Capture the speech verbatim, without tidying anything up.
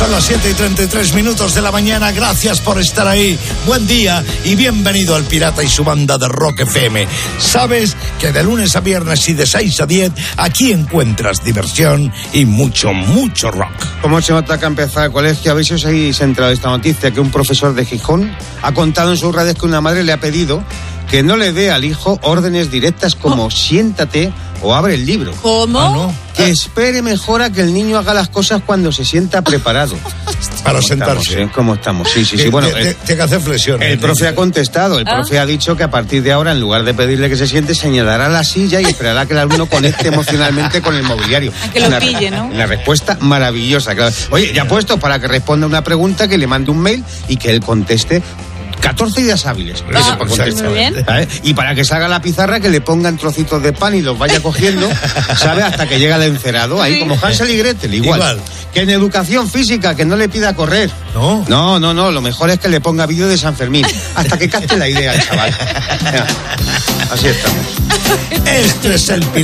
Son las siete y treinta y tres minutos de la mañana. Gracias por estar ahí. Buen día y bienvenido al Pirata y su banda de Rock F M. Sabes que de lunes a viernes y de seis a diez aquí encuentras diversión y mucho, mucho rock. ¿Cómo se nota que ha empezado el colegio? A ver si os habéis enterado de esta noticia, que un profesor de Gijón ha contado en sus redes que una madre le ha pedido que no le dé al hijo órdenes directas como oh. siéntate o abre el libro. ¿Cómo? Ah, ¿no? Que espere mejor a que el niño haga las cosas cuando se sienta preparado. Para sentarse. Estamos, ¿eh? ¿Cómo estamos? Sí, sí, sí. Bueno, tiene que hacer flexión. El profe ha contestado. El profe ¿Ah? ha dicho que a partir de ahora, en lugar de pedirle que se siente, señalará la silla y esperará que el alumno conecte emocionalmente con el mobiliario. A que lo una, pille, ¿no? Una respuesta maravillosa. Claro. Oye, ya puesto para que responda una pregunta, que le mande un mail y que él conteste catorce días hábiles. Ah, muy bien. ¿Sabes? Y para que salga la pizarra, que le pongan trocitos de pan y los vaya cogiendo, ¿sabes? Hasta que llega el encerado, ahí sí. Como Hansel y Gretel, igual. igual. Que en educación física, que no le pida correr. No. No, no, no, lo mejor es que le ponga vídeo de San Fermín, hasta que capte la idea el chaval. Así estamos. Este es el